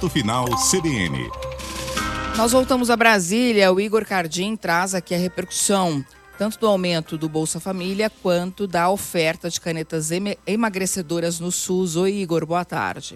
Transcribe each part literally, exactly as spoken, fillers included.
Ponto Final C B N. Nós voltamos a Brasília. O Igor Cardim traz aqui a repercussão tanto do aumento do Bolsa Família quanto da oferta de canetas emagrecedoras no SUS. Oi, Igor, boa tarde.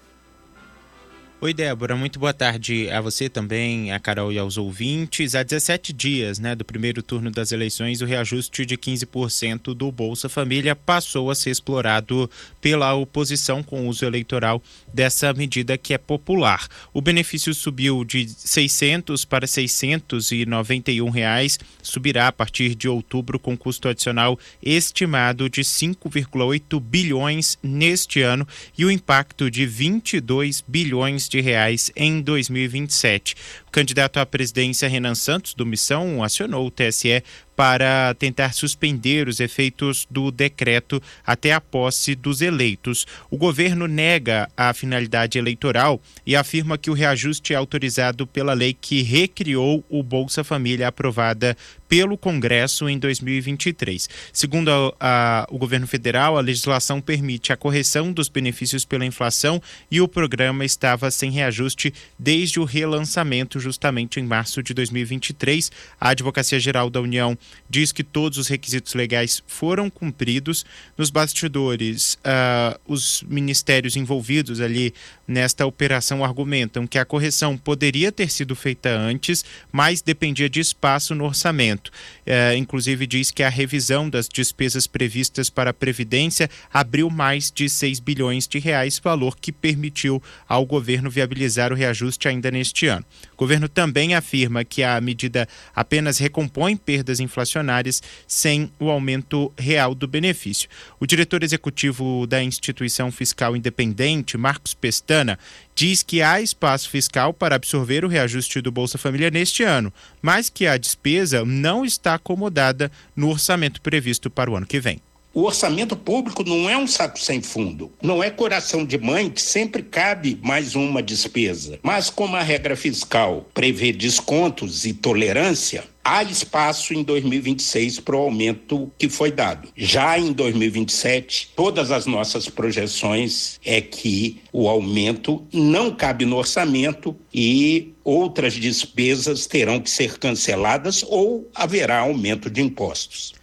Oi, Débora, muito boa tarde a você também, a Carol e aos ouvintes. Há dezessete dias, né, do primeiro turno das eleições, o reajuste de quinze por cento do Bolsa Família passou a ser explorado pela oposição com uso eleitoral dessa medida que é popular. O benefício subiu de seiscentos para seiscentos e noventa e um reais, subirá a partir de outubro com custo adicional estimado de cinco vírgula oito bilhões neste ano e o impacto de vinte e dois bilhões de reais em dois mil e vinte e sete. O candidato à presidência Renan Santos, do Missão, acionou o T S E para tentar suspender os efeitos do decreto até a posse dos eleitos. O governo nega a finalidade eleitoral e afirma que o reajuste é autorizado pela lei que recriou o Bolsa Família, aprovada pelo Congresso em dois mil e vinte e três. Segundo a, a, o governo federal, a legislação permite a correção dos benefícios pela inflação e o programa estava sem reajuste desde o relançamento, justamente em março de dois mil e vinte e três. A Advocacia Geral da União diz que todos os requisitos legais foram cumpridos. Nos bastidores, uh, os ministérios envolvidos ali nesta operação argumentam que a correção poderia ter sido feita antes, mas dependia de espaço no orçamento. Uh, inclusive diz que a revisão das despesas previstas para a Previdência abriu mais de seis bilhões de reais, valor que permitiu ao governo viabilizar o reajuste ainda neste ano. O governo também afirma que a medida apenas recompõe perdas inflacionárias sem o aumento real do benefício. O diretor executivo da instituição fiscal independente, Marcos Pestana, diz que há espaço fiscal para absorver o reajuste do Bolsa Família neste ano, mas que a despesa não está acomodada no orçamento previsto para o ano que vem. O orçamento público não é um saco sem fundo, não é coração de mãe que sempre cabe mais uma despesa. Mas como a regra fiscal prevê descontos e tolerância, há espaço em dois mil e vinte e seis para o aumento que foi dado. Já em dois mil e vinte e sete, todas as nossas projeções é que o aumento não cabe no orçamento e outras despesas terão que ser canceladas ou haverá aumento de impostos.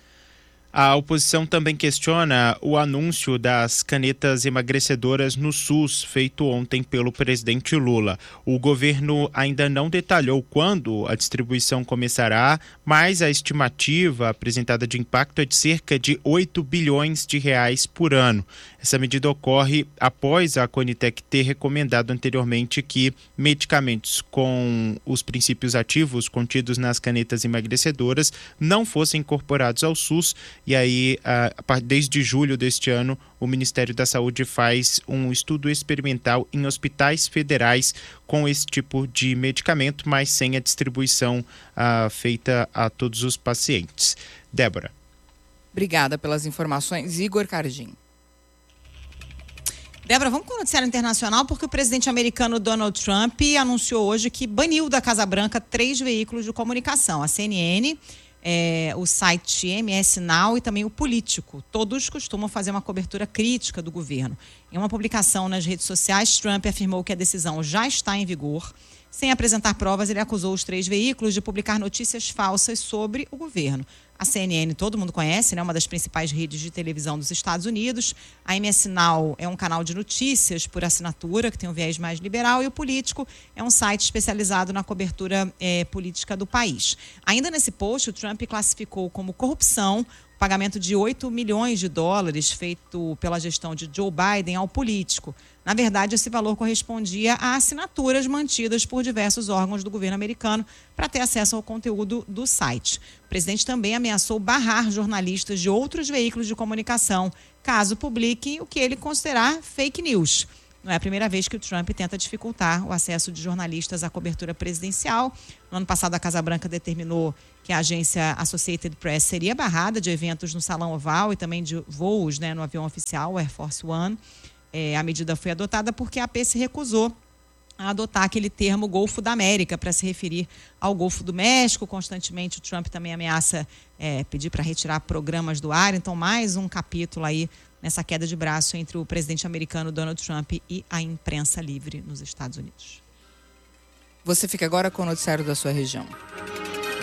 A oposição também questiona o anúncio das canetas emagrecedoras no SUS, feito ontem pelo presidente Lula. O governo ainda não detalhou quando a distribuição começará, mas a estimativa apresentada de impacto é de cerca de oito bilhões de reais por ano. Essa medida ocorre após a Conitec ter recomendado anteriormente que medicamentos com os princípios ativos contidos nas canetas emagrecedoras não fossem incorporados ao SUS. E aí, desde julho deste ano, o Ministério da Saúde faz um estudo experimental em hospitais federais com esse tipo de medicamento, mas sem a distribuição uh, feita a todos os pacientes. Débora. Obrigada pelas informações, Igor Cardim. Débora, vamos com o noticiário internacional, porque o presidente americano Donald Trump anunciou hoje que baniu da Casa Branca três veículos de comunicação, a C N N, É, o site M S Now e também o Político. Todos costumam fazer uma cobertura crítica do governo. Em uma publicação nas redes sociais, Trump afirmou que a decisão já está em vigor. Sem apresentar provas, ele acusou os três veículos de publicar notícias falsas sobre o governo. A C N N todo mundo conhece, né? Uma das principais redes de televisão dos Estados Unidos. A M S Now é um canal de notícias por assinatura, que tem um viés mais liberal, e o Político é um site especializado na cobertura é, política do país. Ainda nesse post, o Trump classificou como corrupção o pagamento de oito milhões de dólares feito pela gestão de Joe Biden ao Político. Na verdade, esse valor correspondia a assinaturas mantidas por diversos órgãos do governo americano para ter acesso ao conteúdo do site. O presidente também ameaçou barrar jornalistas de outros veículos de comunicação, caso publiquem o que ele considerar fake news. Não é a primeira vez que o Trump tenta dificultar o acesso de jornalistas à cobertura presidencial. No ano passado, a Casa Branca determinou que a agência Associated Press seria barrada de eventos no Salão Oval e também de voos, né, no avião oficial, o Air Force One. É, a medida foi adotada porque a A P se recusou a adotar aquele termo Golfo da América para se referir ao Golfo do México. Constantemente o Trump também ameaça é, pedir para retirar programas do ar. Então, mais um capítulo aí nessa queda de braço entre o presidente americano Donald Trump e a imprensa livre nos Estados Unidos. Você fica agora com o noticiário da sua região.